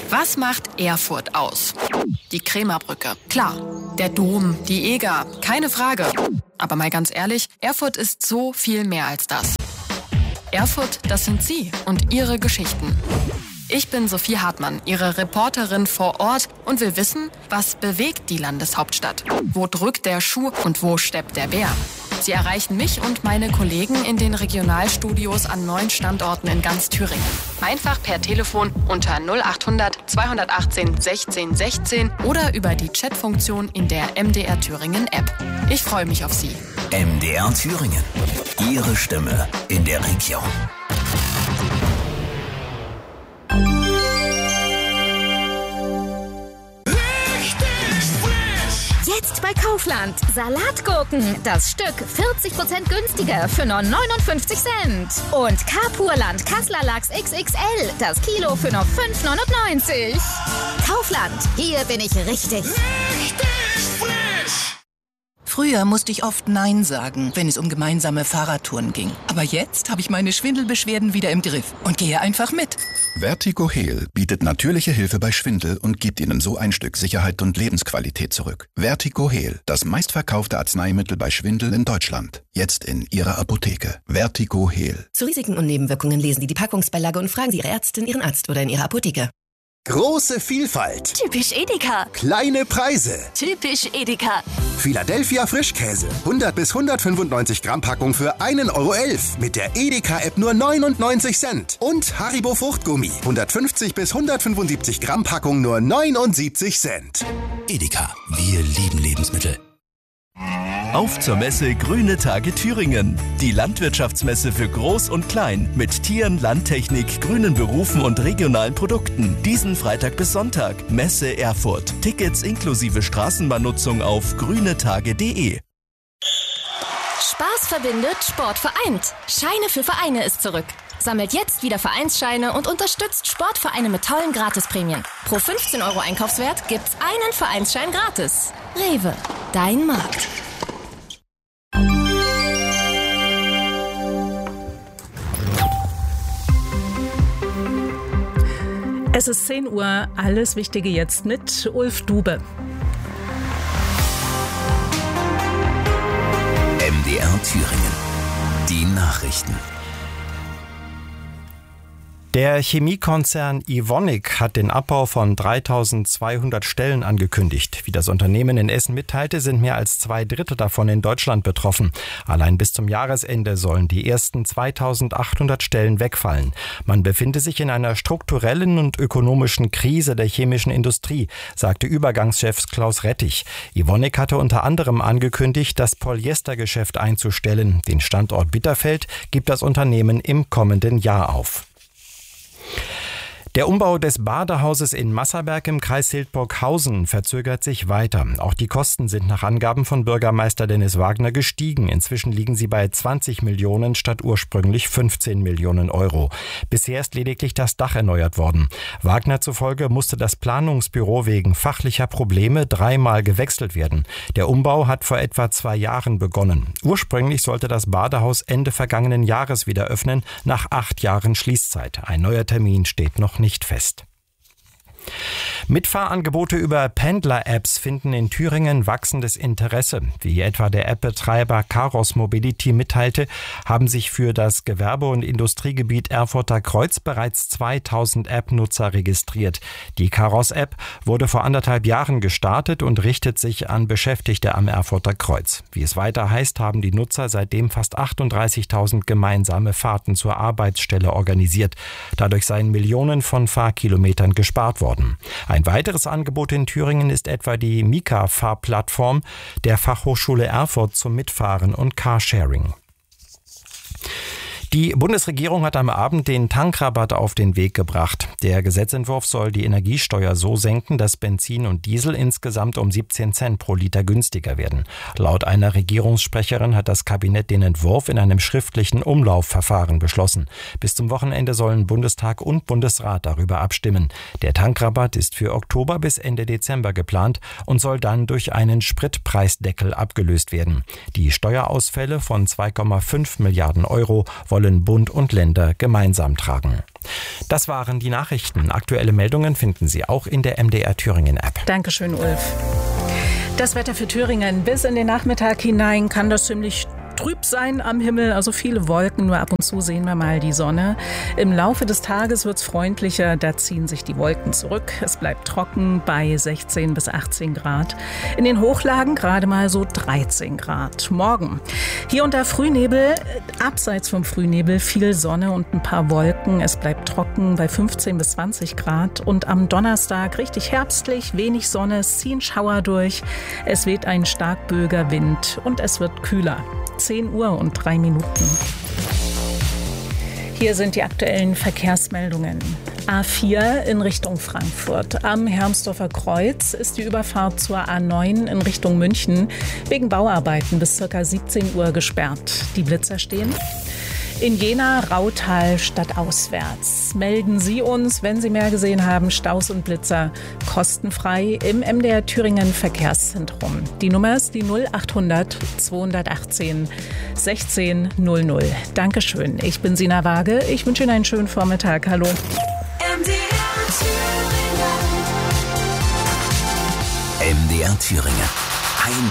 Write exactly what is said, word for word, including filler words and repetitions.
Was macht Erfurt aus? Die Krämerbrücke, klar. Der Dom, die Eger, keine Frage. Aber mal ganz ehrlich, Erfurt ist so viel mehr als das. Erfurt, das sind Sie und Ihre Geschichten. Ich bin Sophie Hartmann, Ihre Reporterin vor Ort und will wissen, was bewegt die Landeshauptstadt? Wo drückt der Schuh und wo steppt der Bär? Sie erreichen mich und meine Kollegen in den Regionalstudios an neun Standorten in ganz Thüringen. Einfach per Telefon unter null achthundert zweihundertachtzehn sechzehn sechzehn oder über die Chatfunktion in der M D R Thüringen App. Ich freue mich auf Sie. M D R Thüringen. Ihre Stimme in der Region. Jetzt bei Kaufland. Salatgurken. Das Stück vierzig Prozent günstiger für nur neunundfünfzig Cent. Und Kapurland Kassler Lachs X X L. Das Kilo für nur fünf neunundneunzig. Kaufland. Hier bin ich richtig. Richtig frisch. Früher musste ich oft Nein sagen, wenn es um gemeinsame Fahrradtouren ging. Aber jetzt habe ich meine Schwindelbeschwerden wieder im Griff und gehe einfach mit. Vertigo Heal bietet natürliche Hilfe bei Schwindel und gibt Ihnen so ein Stück Sicherheit und Lebensqualität zurück. Vertigo Heal, das meistverkaufte Arzneimittel bei Schwindel in Deutschland. Jetzt in Ihrer Apotheke. Vertigo Heal. Zu Risiken und Nebenwirkungen lesen Sie die Packungsbeilage und fragen Sie Ihre Ärztin, Ihren Arzt oder in Ihrer Apotheke. Große Vielfalt. Typisch Edeka. Kleine Preise. Typisch Edeka. Philadelphia Frischkäse. hundert bis hundertfünfundneunzig Gramm Packung für ein Euro elf. Mit der Edeka-App nur neunundneunzig Cent. Und Haribo Fruchtgummi. hundertfünfzig bis hundertfünfundsiebzig Gramm Packung nur neunundsiebzig Cent. Edeka. Wir lieben Lebensmittel. Auf zur Messe Grüne Tage Thüringen. Die Landwirtschaftsmesse für Groß und Klein mit Tieren, Landtechnik, grünen Berufen und regionalen Produkten. Diesen Freitag bis Sonntag. Messe Erfurt. Tickets inklusive Straßenbahnnutzung auf grünetage punkt de. Spaß verbindet, Sport vereint. Scheine für Vereine ist zurück. Sammelt jetzt wieder Vereinsscheine und unterstützt Sportvereine mit tollen Gratisprämien. Pro fünfzehn Euro Einkaufswert gibt's einen Vereinsschein gratis. Rewe, dein Markt. Es ist zehn Uhr, alles Wichtige jetzt mit Ulf Dube. M D R Thüringen. Die Nachrichten. Der Chemiekonzern Evonik hat den Abbau von dreitausendzweihundert Stellen angekündigt. Wie das Unternehmen in Essen mitteilte, sind mehr als zwei Drittel davon in Deutschland betroffen. Allein bis zum Jahresende sollen die ersten zweitausendachthundert Stellen wegfallen. Man befinde sich in einer strukturellen und ökonomischen Krise der chemischen Industrie, sagte Übergangschef Klaus Rettich. Evonik hatte unter anderem angekündigt, das Polyestergeschäft einzustellen. Den Standort Bitterfeld gibt das Unternehmen im kommenden Jahr auf. Der Umbau des Badehauses in Masserberg im Kreis Hildburghausen verzögert sich weiter. Auch die Kosten sind nach Angaben von Bürgermeister Dennis Wagner gestiegen. Inzwischen liegen sie bei zwanzig Millionen statt ursprünglich fünfzehn Millionen Euro. Bisher ist lediglich das Dach erneuert worden. Wagner zufolge musste das Planungsbüro wegen fachlicher Probleme dreimal gewechselt werden. Der Umbau hat vor etwa zwei Jahren begonnen. Ursprünglich sollte das Badehaus Ende vergangenen Jahres wieder öffnen, nach acht Jahren Schließzeit. Ein neuer Termin steht noch nicht fest. Mitfahrangebote über Pendler-Apps finden in Thüringen wachsendes Interesse. Wie etwa der App-Betreiber Caros Mobility mitteilte, haben sich für das Gewerbe- und Industriegebiet Erfurter Kreuz bereits zweitausend App-Nutzer registriert. Die Caros-App wurde vor anderthalb Jahren gestartet und richtet sich an Beschäftigte am Erfurter Kreuz. Wie es weiter heißt, haben die Nutzer seitdem fast achtunddreißigtausend gemeinsame Fahrten zur Arbeitsstelle organisiert. Dadurch seien Millionen von Fahrkilometern gespart worden. Ein weiteres Angebot in Thüringen ist etwa die Mika-Fahrplattform der Fachhochschule Erfurt zum Mitfahren und Carsharing. Die Bundesregierung hat am Abend den Tankrabatt auf den Weg gebracht. Der Gesetzentwurf soll die Energiesteuer so senken, dass Benzin und Diesel insgesamt um siebzehn Cent pro Liter günstiger werden. Laut einer Regierungssprecherin hat das Kabinett den Entwurf in einem schriftlichen Umlaufverfahren beschlossen. Bis zum Wochenende sollen Bundestag und Bundesrat darüber abstimmen. Der Tankrabatt ist für Oktober bis Ende Dezember geplant und soll dann durch einen Spritpreisdeckel abgelöst werden. Die Steuerausfälle von zwei Komma fünf Milliarden Euro wollen wollen Bund und Länder gemeinsam tragen. Das waren die Nachrichten. Aktuelle Meldungen finden Sie auch in der M D R Thüringen App. Dankeschön, Ulf. Das Wetter für Thüringen. Bis in den Nachmittag hinein kann das ziemlich trüb sein am Himmel, also viele Wolken, nur ab und zu sehen wir mal die Sonne. Im Laufe des Tages wird es freundlicher, da ziehen sich die Wolken zurück. Es bleibt trocken bei sechzehn bis achtzehn Grad. In den Hochlagen gerade mal so dreizehn Grad. Morgen hier unter Frühnebel, abseits vom Frühnebel viel Sonne und ein paar Wolken. Es bleibt trocken bei fünfzehn bis zwanzig Grad. Und am Donnerstag richtig herbstlich, wenig Sonne, es ziehen Schauer durch. Es weht ein starkböiger Wind und es wird kühler. zehn Uhr und drei Minuten. Hier sind die aktuellen Verkehrsmeldungen. A vier in Richtung Frankfurt. Am Hermsdorfer Kreuz ist die Überfahrt zur A neun in Richtung München wegen Bauarbeiten bis ca. siebzehn Uhr gesperrt. Die Blitzer stehen. In Jena, Rautal stadtauswärts. Melden Sie uns, wenn Sie mehr gesehen haben, Staus und Blitzer kostenfrei im M D R Thüringen Verkehrszentrum. Die Nummer ist die null achthundert zweihundertachtzehn sechzehn null null. Dankeschön. Ich bin Sina Waage. Ich wünsche Ihnen einen schönen Vormittag. Hallo. M D R Thüringen. M D R Thüringen.